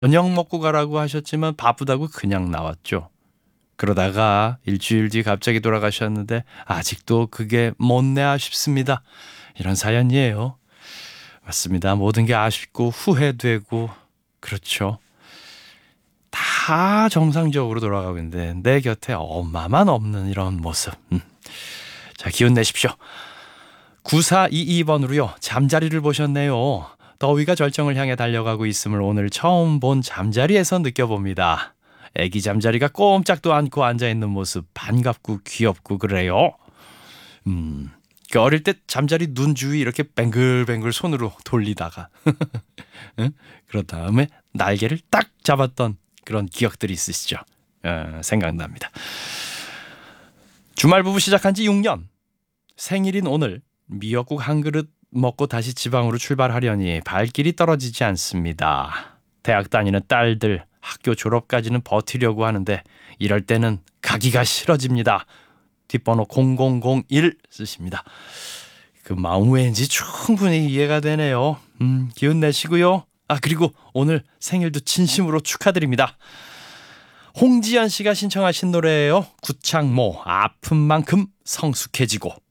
저녁 먹고 가라고 하셨지만 바쁘다고 그냥 나왔죠. 그러다가 일주일 뒤 갑자기 돌아가셨는데 아직도 그게 못내 아쉽습니다. 이런 사연이에요. 맞습니다. 모든 게 아쉽고 후회되고 그렇죠. 다 정상적으로 돌아가고 있는데 내 곁에 엄마만 없는 이런 모습. 자, 기운 내십시오. 9422번으로요. 잠자리를 보셨네요. 더위가 절정을 향해 달려가고 있음을 오늘 처음 본 잠자리에서 느껴봅니다. 애기 잠자리가 꼼짝도 않고 앉아있는 모습 반갑고 귀엽고 그래요. 그 어릴 때 잠자리 눈 주위 이렇게 뱅글뱅글 손으로 돌리다가 응? 그런 다음에 날개를 딱 잡았던 그런 기억들이 있으시죠? 생각납니다. 주말 부부 시작한 지 6년. 생일인 오늘 미역국 한 그릇 먹고 다시 지방으로 출발하려니 발길이 떨어지지 않습니다. 대학 다니는 딸들 학교 졸업까지는 버티려고 하는데 이럴 때는 가기가 싫어집니다. 뒷번호 0001 쓰십니다. 그 마음 왠지 충분히 이해가 되네요. 기운 내시고요. 그리고 오늘 생일도 진심으로 축하드립니다. 홍지연 씨가 신청하신 노래예요. 구창모 아픈 만큼 성숙해지고.